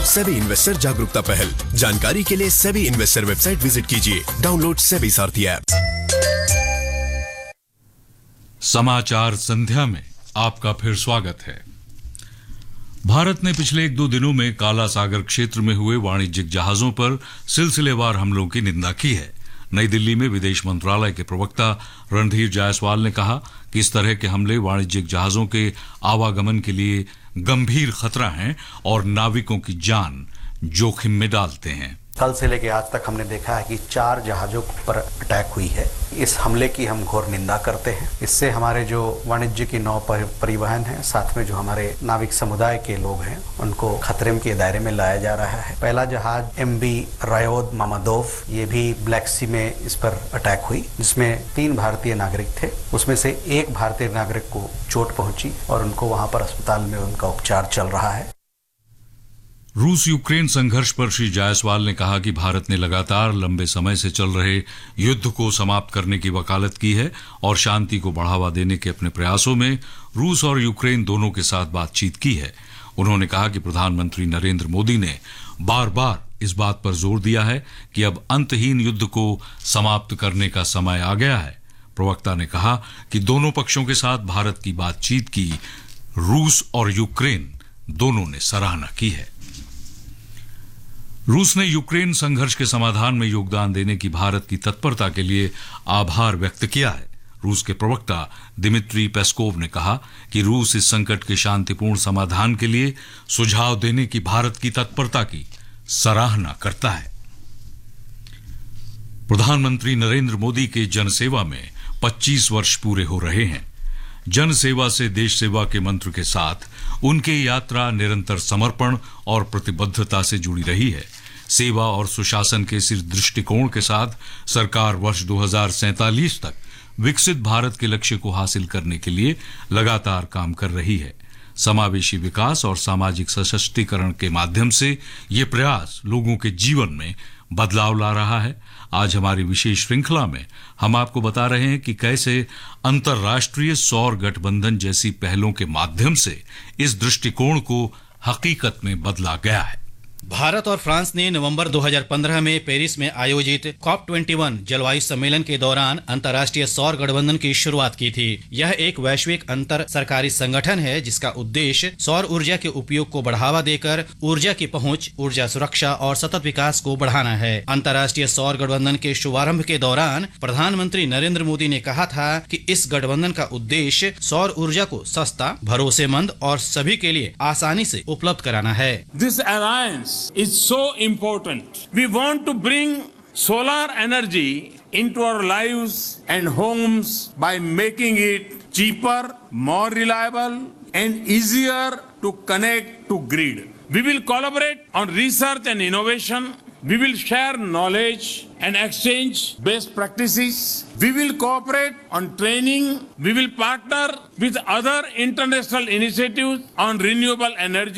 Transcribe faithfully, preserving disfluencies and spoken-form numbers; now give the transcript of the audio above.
SEBI investor जागरूकता पहल। जानकारी के लिए सेबी इन्वेस्टर वेबसाइट विजिट कीजिए। डाउनलोड सेबी सारथी ऐप। समाचार संध्या में आपका फिर स्वागत है। भारत ने पिछले एक दो दिनों में काला सागर क्षेत्र में हुए वाणिज्यिक जहाजों पर सिलसिलेवार हमलों की निंदा की है। नई दिल्ली में विदेश मंत्रालय के प्रवक्ता रणधीर जायसवाल ने कहा कि इस तरह के हमले वाणिज्यिक जहाजों के आवागमन के लिए गंभीर खतरा हैं और नाविकों की जान जोखिम में डालते हैं। कल से लेकर आज तक हमने देखा है कि चार जहाजों पर अटैक हुई है। इस हमले की हम घोर निंदा करते हैं। इससे हमारे जो वाणिज्य की नौ परिवहन है, साथ में जो हमारे नाविक समुदाय के लोग हैं, उनको खतरे के दायरे में लाया जा रहा है। पहला जहाज एम बी रायोद मामादोव, ये भी ब्लैक सी में इस पर अटैक हुई, जिसमें तीन भारतीय नागरिक थे। उसमें से एक भारतीय नागरिक को चोट पहुंची और उनको वहां पर अस्पताल में उनका उपचार चल रहा है। रूस यूक्रेन संघर्ष पर श्री जायसवाल ने कहा कि भारत ने लगातार लंबे समय से चल रहे युद्ध को समाप्त करने की वकालत की है और शांति को बढ़ावा देने के अपने प्रयासों में रूस और यूक्रेन दोनों के साथ बातचीत की है। उन्होंने कहा कि प्रधानमंत्री नरेंद्र मोदी ने बार बार इस बात पर जोर दिया है कि अब अंतहीन युद्ध को समाप्त करने का समय आ गया है। प्रवक्ता ने कहा कि दोनों पक्षों के साथ भारत की बातचीत की रूस और यूक्रेन दोनों ने सराहना की है। रूस ने यूक्रेन संघर्ष के समाधान में योगदान देने की भारत की तत्परता के लिए आभार व्यक्त किया है। रूस के प्रवक्ता दिमित्री पेस्कोव ने कहा कि रूस इस संकट के शांतिपूर्ण समाधान के लिए सुझाव देने की भारत की तत्परता की सराहना करता है। प्रधानमंत्री नरेंद्र मोदी के जनसेवा में पच्चीस वर्ष पूरे हो रहे हैं। जन सेवा से देश सेवा के मंत्र के साथ उनकी यात्रा निरंतर समर्पण और प्रतिबद्धता से जुड़ी रही है। सेवा और सुशासन के इस दृष्टिकोण के साथ सरकार वर्ष दो हज़ार सैंतालीस तक विकसित भारत के लक्ष्य को हासिल करने के लिए लगातार काम कर रही है। समावेशी विकास और सामाजिक सशक्तिकरण के माध्यम से ये प्रयास लोगों के जीवन में बदलाव ला रहा है। आज हमारी विशेष श्रृंखला में हम आपको बता रहे हैं कि कैसे अंतर्राष्ट्रीय सौर गठबंधन जैसी पहलों के माध्यम से इस दृष्टिकोण को हकीकत में बदला गया है। भारत और फ्रांस ने नवंबर दो हज़ार पंद्रह में पेरिस में आयोजित कॉप इक्कीस जलवायु सम्मेलन के दौरान अंतर्राष्ट्रीय सौर गठबंधन की शुरुआत की थी। यह एक वैश्विक अंतर सरकारी संगठन है जिसका उद्देश्य सौर ऊर्जा के उपयोग को बढ़ावा देकर ऊर्जा की पहुंच, ऊर्जा सुरक्षा और सतत विकास को बढ़ाना है। अंतर्राष्ट्रीय सौर गठबंधन के शुभारंभ के दौरान प्रधानमंत्री नरेंद्र मोदी ने कहा था कि इस गठबंधन का उद्देश्य सौर ऊर्जा को सस्ता, भरोसेमंद और सभी के लिए आसानी से उपलब्ध कराना है। This alliance is so important. We want to bring solar energy into our lives and homes by making it cheaper, more reliable and easier to connect to grid. We will collaborate on research and innovation. We will share knowledge and exchange best practices. We will cooperate on training. We will partner with other international initiatives on renewable energy.